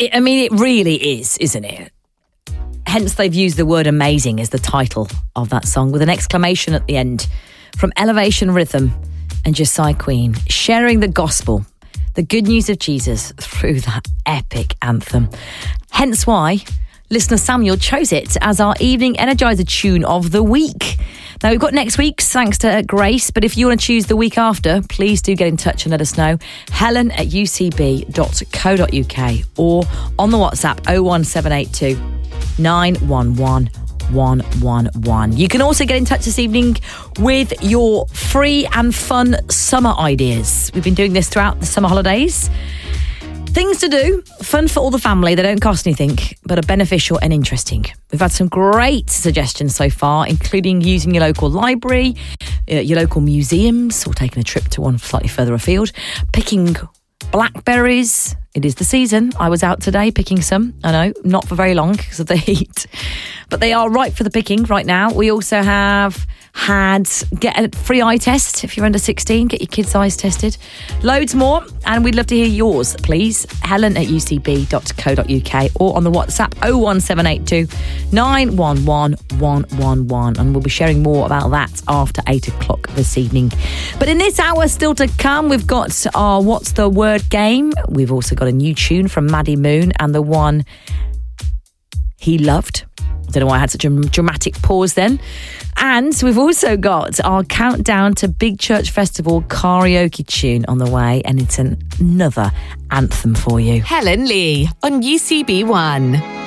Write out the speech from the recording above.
It really is, isn't it? Hence, they've used the word amazing as the title of that song with an exclamation at the end from Elevation Rhythm and Josiah Queen, sharing the gospel, the good news of Jesus through that epic anthem. Hence why listener Samuel chose it as our evening Energizer tune of the week. Now, we've got next week's thanks to Grace, but if you want to choose the week after, please do get in touch and let us know. helen@ucb.co.uk or on the WhatsApp 01782 911 111. You can also get in touch this evening with your free and fun summer ideas. We've been doing this throughout the summer holidays. Things to do, fun for all the family. They don't cost anything, but are beneficial and interesting. We've had some great suggestions so far, including using your local library, your local museums, or taking a trip to one slightly further afield, picking blackberries. It is the season. I was out today picking some. I know, not for very long because of the heat, but they are ripe for the picking right now. We also have get a free eye test if you're under 16. Get your kids' eyes tested. Loads more, and we'd love to hear yours, please. helen@ucb.co.uk or on the WhatsApp 01782 911 111, and we'll be sharing more about that after 8 o'clock this evening. But in this hour still to come, we've got our What's the Word game. We've also got a new tune from Maddie Moon and the one he loved. I don't know why I had such a dramatic pause then. And we've also got our countdown to Big Church Festival karaoke tune on the way, and it's another anthem for you. Helen Lee on UCB1.